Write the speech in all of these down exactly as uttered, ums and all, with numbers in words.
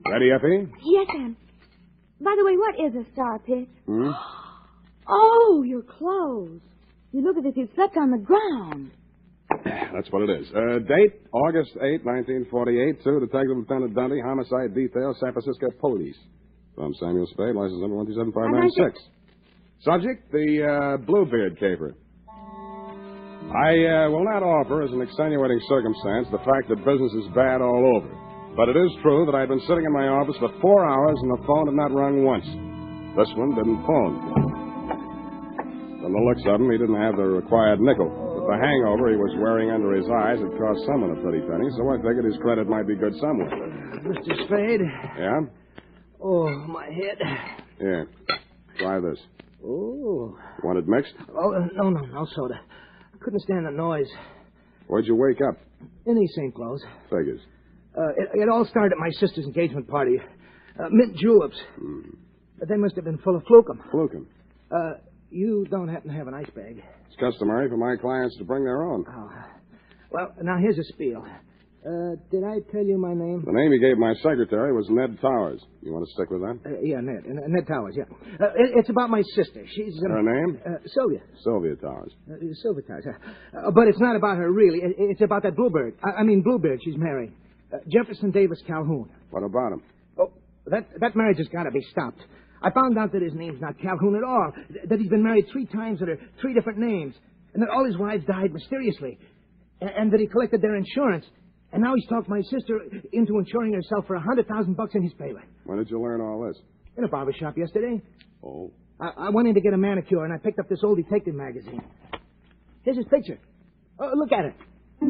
Ready, Effie? Yes, Sam. By the way, what is a star pit? Hmm? Oh, your clothes. You look as if you slept on the ground. That's what it is. Uh, date, August eighth, nineteen forty-eight, to Detective Lieutenant Dundee, Homicide Detail, San Francisco Police. From Samuel Spade, license number one two seven five nine six. Subject, the uh, Bluebeard caper. I uh, will not offer as an extenuating circumstance the fact that business is bad all over. But it is true that I'd been sitting in my office for four hours and the phone had not rung once. This one didn't phone. From the looks of him, he didn't have the required nickel. But the hangover he was wearing under his eyes had cost someone a pretty penny, so I figured his credit might be good somewhere. Mister Spade? Yeah? Oh, my head. Here. Try this. Oh. Want it mixed? Oh, uh, no, no, no soda. I couldn't stand the noise. Where'd you wake up? In these same clothes. Figures. Uh, it, it all started at my sister's engagement party. Uh, mint juleps. Hmm. But they must have been full of flukum. Flukum. Uh, you don't happen to have an ice bag? It's customary for my clients to bring their own. Oh. Well, now here's a spiel. Uh, did I tell you my name? The name he gave my secretary was Ned Towers. You want to stick with that? Uh, yeah, Ned. Uh, Ned Towers, yeah. Uh, it, it's about my sister. She's... Uh, Her name? Uh, Sylvia. Sylvia Towers. Uh, Sylvia Towers, uh, uh, But it's not about her, really. It, it's about that Bluebird. I, I mean, Bluebeard she's married. Uh, Jefferson Davis Calhoun. What about him? Oh, that, that marriage has got to be stopped. I found out that his name's not Calhoun at all. th- That he's been married three times under three different names. And that all his wives died mysteriously. And, and that he collected their insurance. And now he's talked my sister into insuring herself for a hundred thousand bucks in his favor. When did you learn all this? In a barber shop yesterday. Oh. I, I went in to get a manicure, and I picked up this old detective magazine. Here's his picture. Oh, look at it.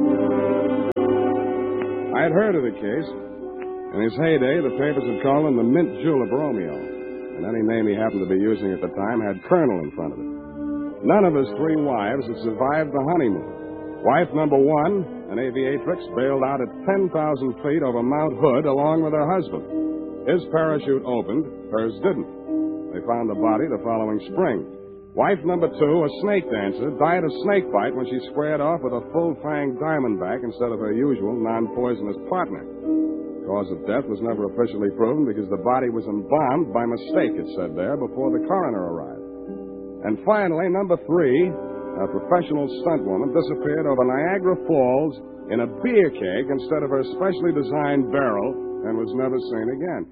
I had heard of the case. In his heyday, the papers had called him the Mint Julep Romeo. And any name he happened to be using at the time had Colonel in front of it. None of his three wives had survived the honeymoon. Wife number one, an aviatrix, bailed out at ten thousand feet over Mount Hood along with her husband. His parachute opened, hers didn't. They found the body the following spring. Wife number two, a snake dancer, died of snake bite when she squared off with a full-fanged diamondback instead of her usual non-poisonous partner. Cause of death was never officially proven because the body was embalmed by mistake, it said there, before the coroner arrived. And finally, number three, a professional stunt woman disappeared over Niagara Falls in a beer keg instead of her specially designed barrel and was never seen again.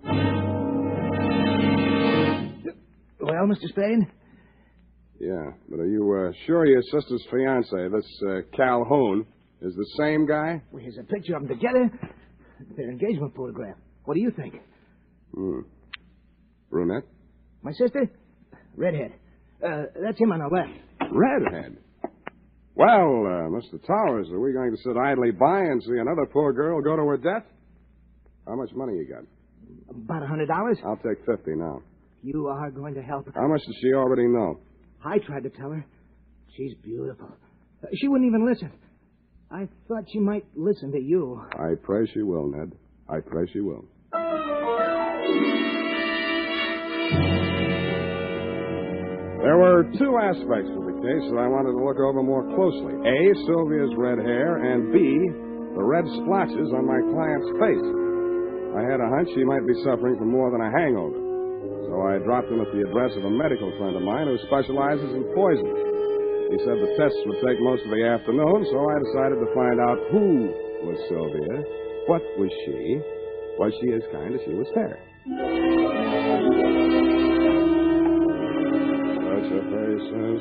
Well, Mister Spade? Yeah, but are you uh, sure your sister's fiancé, this uh, Calhoun, is the same guy? Well, here's a picture of them together. Their engagement photograph. What do you think? Hmm. Brunette? My sister? Redhead. Uh, that's him on the left. Redhead. Well, uh, Mister Towers, are we going to sit idly by and see another poor girl go to her death? How much money you got? About a hundred dollars. I'll take fifty now. You are going to help. How much does she already know? I tried to tell her. She's beautiful. Uh, she wouldn't even listen. I thought she might listen to you. I pray she will, Ned. I pray she will. There were two aspects of the case that I wanted to look over more closely. A, Sylvia's red hair, and B, the red splotches on my client's face. I had a hunch she might be suffering from more than a hangover. So I dropped him at the address of a medical friend of mine who specializes in poison. He said the tests would take most of the afternoon, so I decided to find out who was Sylvia, what was she, was she as kind as she was fair. Such a face as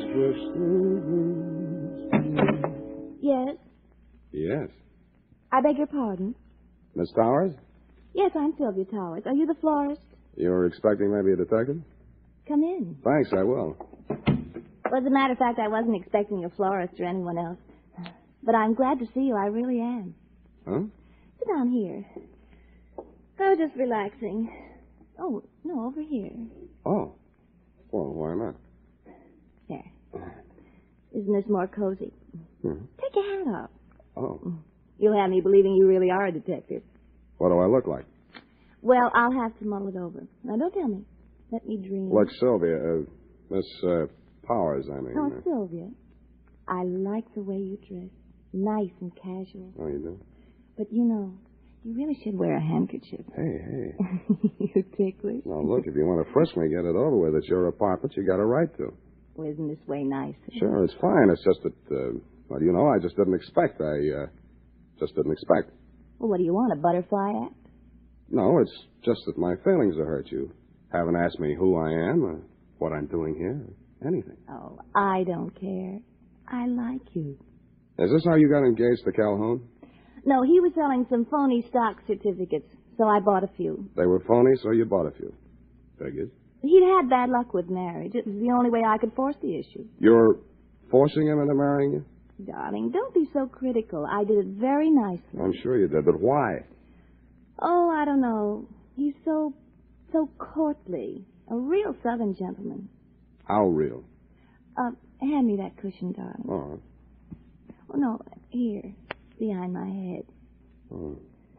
Yes? Yes. I beg your pardon? Miss Towers? Yes, I'm Sylvia Towers. Are you the florist? You were expecting maybe a detective? Come in. Thanks, I will. Well, as a matter of fact, I wasn't expecting a florist or anyone else. But I'm glad to see you. I really am. Huh? Sit down here. I was just relaxing. Oh, no, over here. Oh. Well, why not? There. Isn't this more cozy? Mm-hmm. Take your hat off. Oh. You'll have me believing you really are a detective. What do I look like? Well, I'll have to mull it over. Now, don't tell me. Let me dream. Look, Sylvia, uh, Miss uh, Powers, I mean. Oh, uh, Sylvia, I like the way you dress. Nice and casual. Oh, you do? But, you know, You really should wear a handkerchief. Hey, hey. You ticklish. Now, look, if you want to frisk me, get it over with. It's your apartment. You got a right to. Well, isn't this way nicer? Sure, it's fine. It's just that, uh, well, you know, I just didn't expect. I uh, just didn't expect. Well, what do you want, a butterfly act? No, it's just that my feelings have hurt you. Haven't asked me who I am, or what I'm doing here, or anything. Oh, I don't care. I like you. Is this how you got engaged to Calhoun? No, he was selling some phony stock certificates, so I bought a few. They were phony, so you bought a few. Figured. He'd had bad luck with marriage. It was the only way I could force the issue. You're forcing him into marrying you? Darling, don't be so critical. I did it very nicely. I'm sure you did, but why? Oh, I don't know. He's so, so courtly. A real Southern gentleman. How real? Uh, hand me that cushion, darling. Oh. Oh, no, here, behind my head. Oh.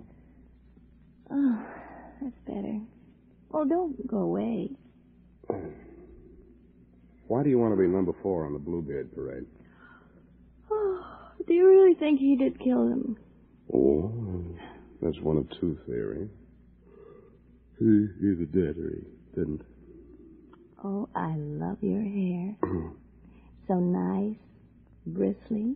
Oh, that's better. Oh, don't go away. Why do you want to be number four on the Bluebeard parade? Oh, do you really think he did kill him? Oh, that's one of two theories. He either did or he didn't. Oh, I love your hair. So nice, bristly.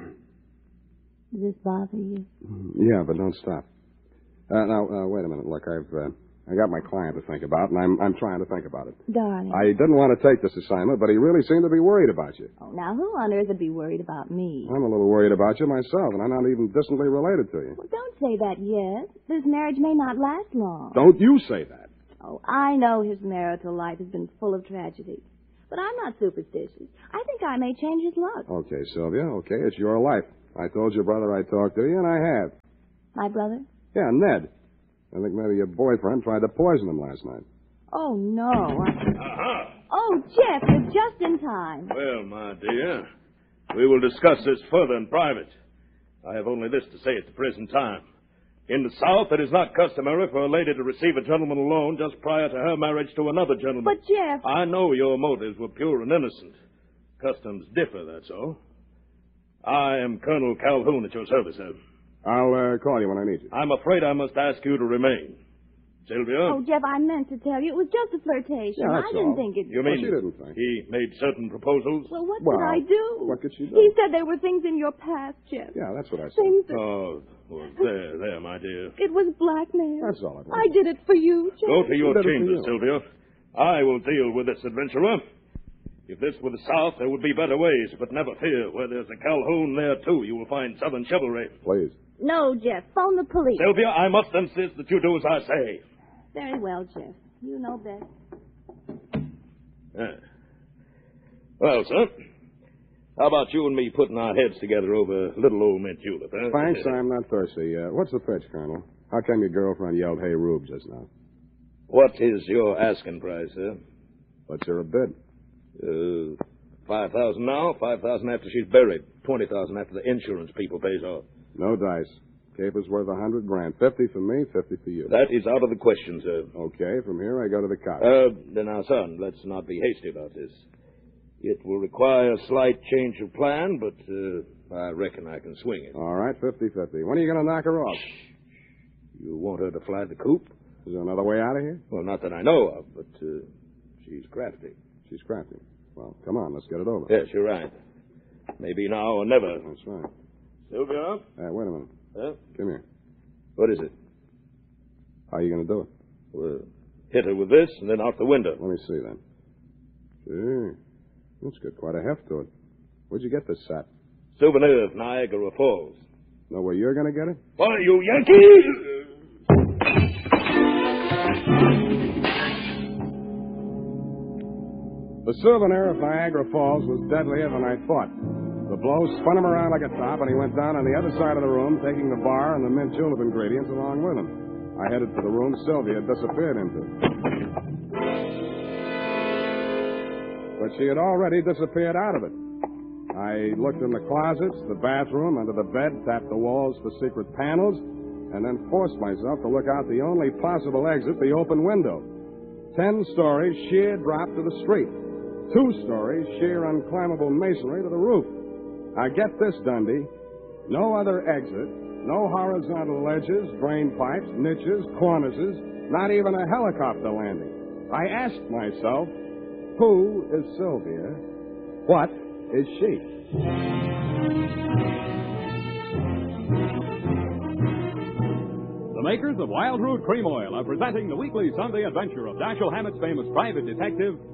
Does this bother you? Yeah, but don't stop. Uh, now, uh, wait a minute. Look, I've uh, I got my client to think about, and I'm I'm trying to think about it. Darling. I didn't want to take this assignment, but he really seemed to be worried about you. Oh, now who on earth would be worried about me? I'm a little worried about you myself, and I'm not even distantly related to you. Well, don't say that yet. This marriage may not last long. Don't you say that. Oh, I know his marital life has been full of tragedy. But I'm not superstitious. I think I may change his luck. Okay, Sylvia, okay, it's your life. I told your brother I'd talk to you, and I have. My brother? Yeah, Ned. I think maybe your boyfriend tried to poison him last night. Oh, no. I... Uh-huh. Oh, Jeff, you're just in time. Well, my dear, we will discuss this further in private. I have only this to say at the present time. In the South, it is not customary for a lady to receive a gentleman alone just prior to her marriage to another gentleman. But, Jeff... I know your motives were pure and innocent. Customs differ, that's all. I am Colonel Calhoun at your service, sir. I'll uh, call you when I need you. I'm afraid I must ask you to remain. Sylvia? Oh, Jeff, I meant to tell you. It was just a flirtation. Yeah, that's I didn't all. think it... You mean Well, she didn't think. he made certain proposals? Well, what Well, did I do? what could she do? He said there were things in your past, Jeff. Yeah, that's what I said. Things that... Oh, well, there, there, my dear. It was blackmail. That's all it was. I did it for you, Jeff. Go to your She did it for chambers, you. Sylvia. I will deal with this adventurer. If this were the South, there would be better ways, but never fear. Where there's a Calhoun, there, too, you will find Southern chivalry. Please. No, Jeff. Phone the police. Sylvia, I must insist that you do as I say. Very well, Jeff. You know best. Yeah. Well, sir, how about you and me putting our heads together over little old mint julep, huh? Thanks, I'm not thirsty. Uh, what's the pitch, Colonel? How come your girlfriend yelled, "Hey, Rube," just now? What is your asking price, sir? What's her a bid? Uh, five thousand now, five thousand after she's buried, twenty thousand after the insurance people pays off. No dice. Caper's worth a hundred grand. Fifty for me, fifty for you. That is out of the question, sir. Okay, from here I go to the cops. Uh, then now, son, let's not be hasty about this. It will require a slight change of plan, but uh, I reckon I can swing it. All right, fifty-fifty. When are you going to knock her off? You want her to fly the coop? Is there another way out of here? Well, not that I know of, but uh, she's crafty. She's crafty. Well, come on, let's get it over. Yes, you're right. Maybe now or never. That's right. Sylvia? Uh, wait a minute. Huh? Come here. What is it? How are you going to do it? Well, hit her with this and then out the window. Let me see, then. Gee, that's got quite a heft to it. Where'd you get this sap? Souvenir of Niagara Falls. Know where you're going to get it? Why, you Yankee! The souvenir of Niagara Falls was deadlier than I thought. The blow spun him around like a top, and he went down on the other side of the room, taking the bar and the mint julep ingredients along with him. I headed for the room Sylvia had disappeared into. But she had already disappeared out of it. I looked in the closets, the bathroom, under the bed, tapped the walls for secret panels, and then forced myself to look out the only possible exit, the open window. Ten stories, sheer drop to the street. Two stories, sheer unclimbable masonry to the roof. Now get this, Dundee. No other exit, No horizontal ledges, drain pipes, niches, cornices, not even a helicopter landing. I asked myself, who is Sylvia? What is she? The makers of Wild Root Cream Oil are presenting the weekly Sunday adventure of Dashiell Hammett's famous private detective,